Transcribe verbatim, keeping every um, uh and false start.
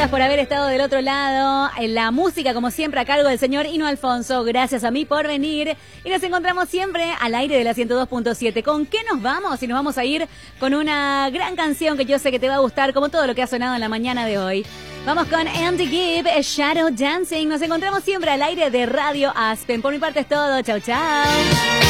Gracias por haber estado del otro lado. La música, como siempre, a cargo del señor Hino Alfonso. Gracias a mí por venir. Y nos encontramos siempre al aire de la ciento dos punto siete. ¿Con qué nos vamos? Y nos vamos a ir con una gran canción que yo sé que te va a gustar, como todo lo que ha sonado en la mañana de hoy. Vamos con Andy Gibb, Shadow Dancing. Nos encontramos siempre al aire de Radio Aspen. Por mi parte es todo. Chau, chau.